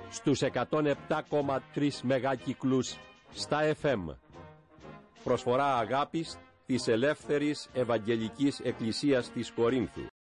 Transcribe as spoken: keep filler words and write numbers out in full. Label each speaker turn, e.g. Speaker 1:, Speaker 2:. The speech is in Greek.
Speaker 1: στους εκατόν επτά κόμμα τρία μεγάκυκλους στα εφ εμ. Προσφορά αγάπης της Ελεύθερης Ευαγγελικής Εκκλησίας της Κορίνθου.